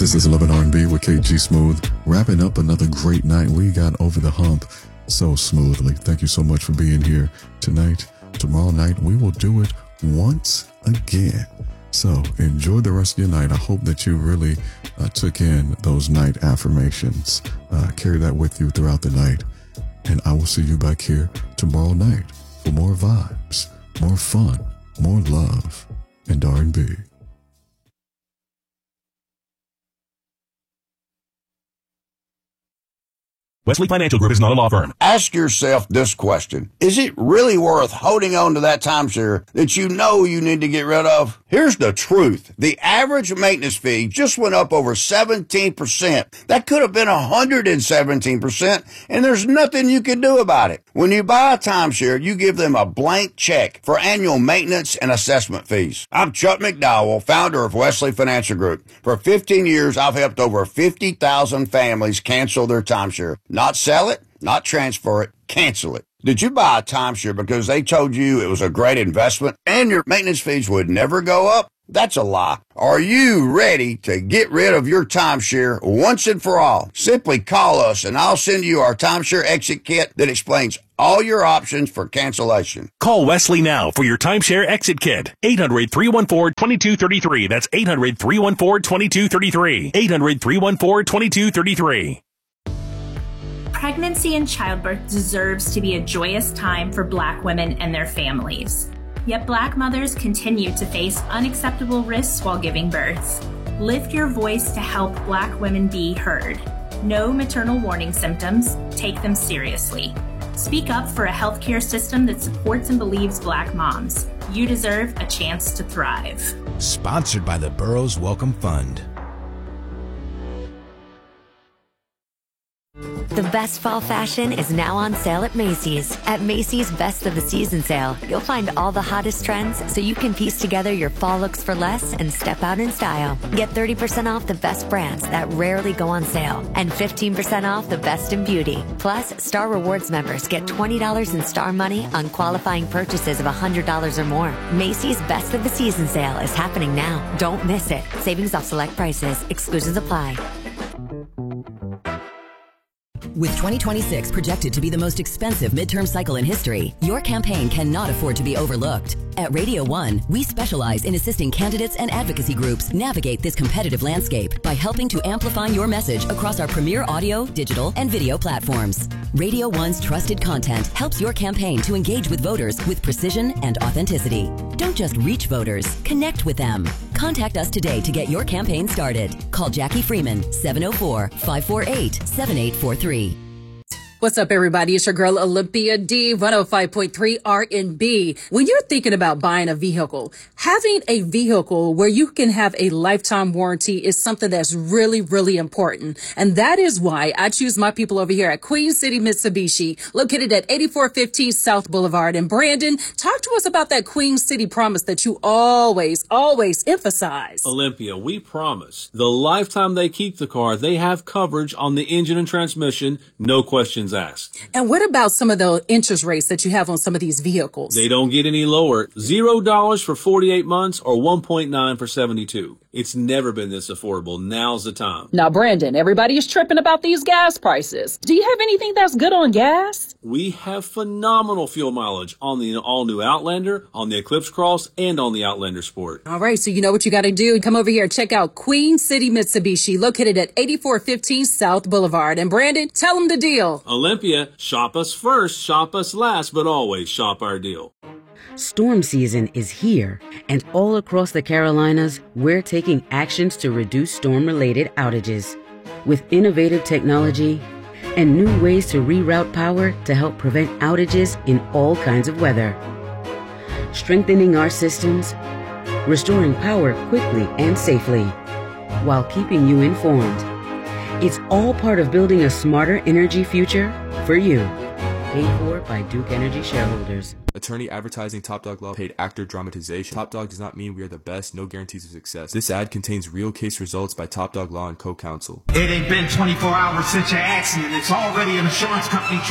This is 11 R&B with KG Smooth, wrapping up another great night. We got over the hump so smoothly. Thank you so much for being here tonight. Tomorrow night, we will do it once again. So enjoy the rest of your night. I hope that you really took in those night affirmations. Carry that with you throughout the night. And I will see you back here tomorrow night for more vibes, more fun, more love, and R&B. Wesley Financial Group is not a law firm. Ask yourself this question. Is it really worth holding on to that timeshare that you know you need to get rid of? Here's the truth. The average maintenance fee just went up over 17%. That could have been 117%, and there's nothing you can do about it. When you buy a timeshare, you give them a blank check for annual maintenance and assessment fees. I'm Chuck McDowell, founder of Wesley Financial Group. For 15 years, I've helped over 50,000 families cancel their timeshare. Not sell it, not transfer it, cancel it. Did you buy a timeshare because they told you it was a great investment and your maintenance fees would never go up? That's a lie. Are you ready to get rid of your timeshare once and for all? Simply call us and I'll send you our timeshare exit kit that explains all your options for cancellation. Call Wesley now for your timeshare exit kit. 800-314-2233. That's 800-314-2233. 800-314-2233. Pregnancy and childbirth deserves to be a joyous time for Black women and their families. Yet Black mothers continue to face unacceptable risks while giving birth. Lift your voice to help Black women be heard. Know maternal warning symptoms. Take them seriously. Speak up for a healthcare system that supports and believes Black moms. You deserve a chance to thrive. Sponsored by the Burroughs Welcome Fund. The best fall fashion is now on sale at Macy's. At Macy's Best of the Season sale, you'll find all the hottest trends so you can piece together your fall looks for less and step out in style. Get 30% off the best brands that rarely go on sale and 15% off the best in beauty. Plus, Star Rewards members get $20 in Star money on qualifying purchases of $100 or more. Macy's Best of the Season sale is happening now. Don't miss it. Savings off select prices. Exclusions apply. With 2026 projected to be the most expensive midterm cycle in history, your campaign cannot afford to be overlooked. At Radio 1, we specialize in assisting candidates and advocacy groups navigate this competitive landscape by helping to amplify your message across our premier audio, digital, and video platforms. Radio 1's trusted content helps your campaign to engage with voters with precision and authenticity. Don't just reach voters, connect with them. Contact us today to get your campaign started. Call Jackie Freeman, 704-548-7843. What's up, everybody? It's your girl, Olympia D, 105.3 R&B. When you're thinking about buying a vehicle, having a vehicle where you can have a lifetime warranty is something that's really, really important. And that is why I choose my people over here at Queen City Mitsubishi, located at 8415 South Boulevard. And Brandon, talk to us about that Queen City promise that you always emphasize. Olympia, we promise the lifetime they keep the car, they have coverage on the engine and transmission, no questions asked. And what about some of the interest rates that you have on some of these vehicles? They don't get any lower. $0 for 48 months or 1.9 for 72. It's never been this affordable. Now's the time. Now, Brandon, everybody is tripping about these gas prices. Do you have anything that's good on gas? We have phenomenal fuel mileage on the all-new Outlander, on the Eclipse Cross, and on the Outlander Sport. All right, so you know what you got to do. Come over here. Check out Queen City Mitsubishi, located at 8415 South Boulevard. And Brandon, tell them the deal. Olympia, shop us first, shop us last, but always shop our deal. Storm season is here, and all across the Carolinas, we're taking actions to reduce storm-related outages. With innovative technology and new ways to reroute power to help prevent outages in all kinds of weather. Strengthening our systems, restoring power quickly and safely, while keeping you informed. It's all part of building a smarter energy future for you. Paid for by Duke Energy shareholders. Attorney advertising Top Dog Law paid actor dramatization. Top Dog does not mean we are the best, no guarantees of success. This ad contains real case results by Top Dog Law and co-counsel. It ain't been 24 hours since your accident. It's already an insurance company